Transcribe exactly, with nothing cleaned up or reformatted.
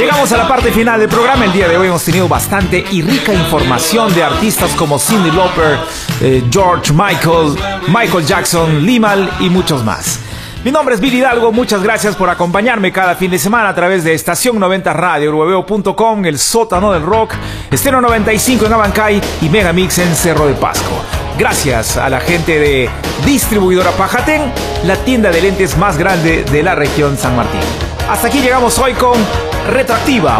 Llegamos a la parte final del programa. El día de hoy hemos tenido bastante y rica información de artistas como Cyndi Lauper, eh, George Michael, Michael Jackson, Limahl y muchos más. Mi nombre es Billy Hidalgo, muchas gracias por acompañarme cada fin de semana a través de Estación noventa Radio, urbeo punto com, El Sótano del Rock, Estéreo noventa y cinco en Abancay y Megamix en Cerro de Pasco. Gracias a la gente de Distribuidora Pajatén, la tienda de lentes más grande de la región San Martín. Hasta aquí llegamos hoy con Retroactiva,